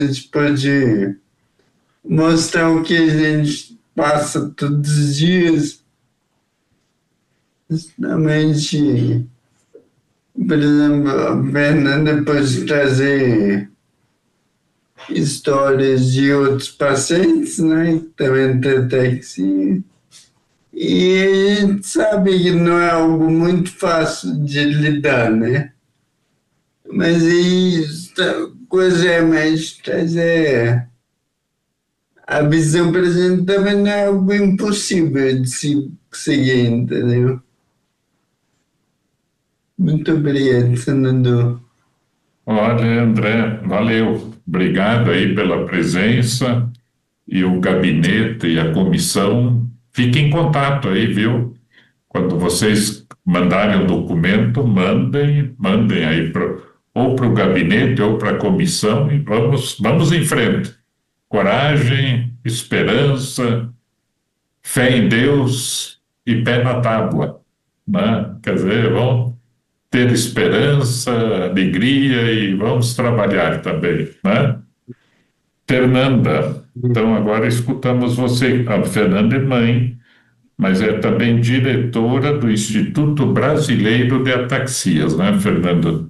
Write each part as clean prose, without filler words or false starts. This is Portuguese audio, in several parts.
a gente pode mostrar o que a gente passa todos os dias. Justamente, por exemplo, a Fernanda pode trazer histórias de outros pacientes, né, que também têm ataxia. E a gente sabe que não é algo muito fácil de lidar, né? Mas isso, coisa é mais trazer a visão para a gente também não é algo impossível de se seguir, entendeu? Muito obrigado, senador. Olha, André, valeu. Obrigado aí pela presença e o gabinete e a comissão. Fiquem em contato aí, viu? Quando vocês mandarem o documento, mandem aí ou para o gabinete ou para a comissão e vamos em frente. Coragem, esperança, fé em Deus e pé na tábua, né? Quer dizer, vamos ter esperança, alegria e vamos trabalhar também, né? Fernanda, então agora escutamos você. A Fernanda é mãe, mas é também diretora do Instituto Brasileiro de Ataxias, né, Fernanda?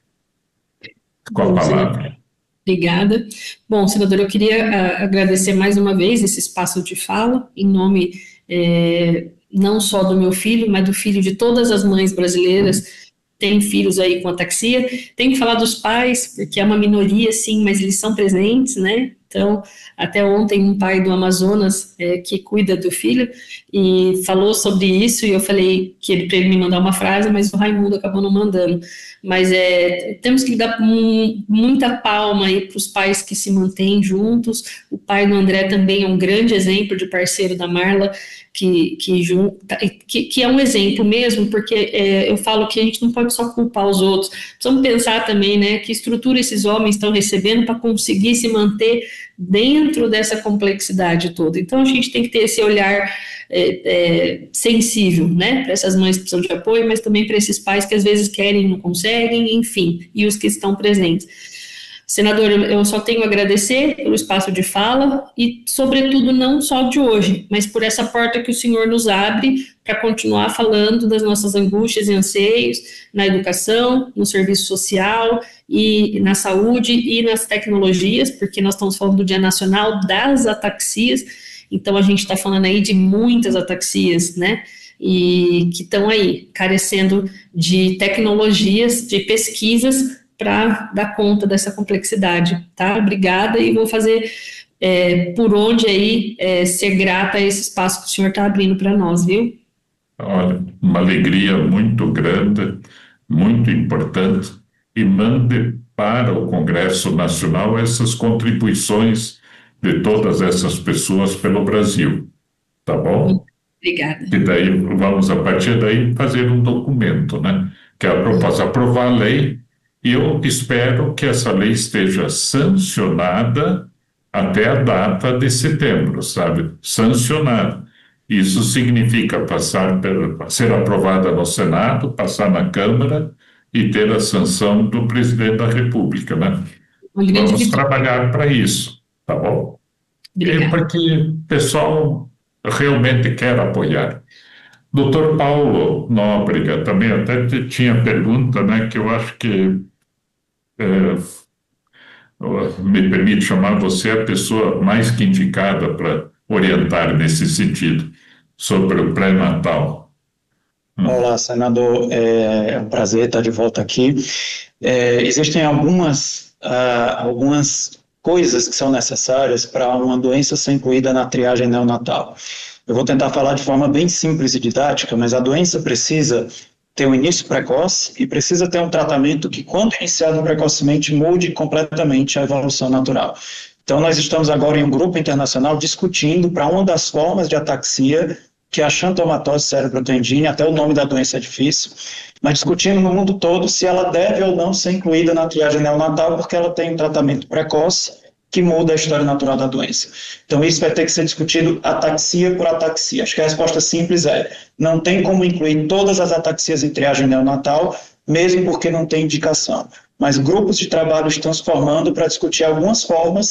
Com a Bom, senador, palavra. obrigada. Bom, senador, eu queria agradecer mais uma vez esse espaço de fala, em nome não só do meu filho, mas do filho de todas as mães brasileiras têm filhos aí com ataxia. Tem que falar dos pais, porque é uma minoria, sim, mas eles são presentes, né? Então, até ontem, um pai do Amazonas que cuida do filho e falou sobre isso, e eu falei que ele para ele me mandar uma frase, mas o Raimundo acabou não mandando. Mas temos que dar muita palma aí para os pais que se mantêm juntos. O pai do André também é um grande exemplo de parceiro da Marla, que é um exemplo mesmo, porque eu falo que a gente não pode só culpar os outros, precisamos pensar também, né, que estrutura esses homens estão recebendo para conseguir se manter dentro dessa complexidade toda. Então a gente tem que ter esse olhar sensível, né, para essas mães que precisam de apoio, mas também para esses pais que às vezes querem e não conseguem, enfim, e os que estão presentes. Senador, eu só tenho a agradecer pelo espaço de fala e, sobretudo, não só de hoje, mas por essa porta que o senhor nos abre para continuar falando das nossas angústias e anseios na educação, no serviço social e na saúde e nas tecnologias, porque nós estamos falando do Dia Nacional das Ataxias, então a gente está falando aí de muitas ataxias, né? E que estão aí carecendo de tecnologias, de pesquisas para dar conta dessa complexidade, tá? Obrigada e vou fazer por onde aí ser grata a esse espaço que o senhor está abrindo para nós, viu? Olha, uma alegria muito grande, muito importante, e mande para o Congresso Nacional essas contribuições de todas essas pessoas pelo Brasil, tá bom? Obrigada. E daí vamos, a partir daí, fazer um documento, né? Que é a proposta, aprovar a lei, e eu espero que essa lei esteja sancionada até a data de setembro, sabe? Sancionada. Isso significa ser aprovada no Senado, passar na Câmara e ter a sanção do presidente da República, né? Vamos trabalhar para isso, tá bom? Porque o pessoal realmente quer apoiar. Doutor Paulo Nóbrega, também até tinha pergunta, né, que eu acho que me permite chamar você a pessoa mais que indicada para orientar nesse sentido, sobre o pré-natal. Olá, senador, é um prazer estar de volta aqui. Existem algumas coisas que são necessárias para uma doença ser incluída na triagem neonatal. Eu vou tentar falar de forma bem simples e didática, mas a doença precisa ter um início precoce e precisa ter um tratamento que, quando iniciado precocemente, mude completamente a evolução natural. Então, nós estamos agora em um grupo internacional discutindo para uma das formas de ataxia, que é a xantomatose cerebrotendine, até o nome da doença é difícil, mas discutindo no mundo todo se ela deve ou não ser incluída na triagem neonatal, porque ela tem um tratamento precoce que muda a história natural da doença. Então, isso vai ter que ser discutido ataxia por ataxia. Acho que a resposta simples é: não tem como incluir todas as ataxias em triagem neonatal, mesmo porque não tem indicação. mas grupos de trabalho estão se formando para discutir algumas formas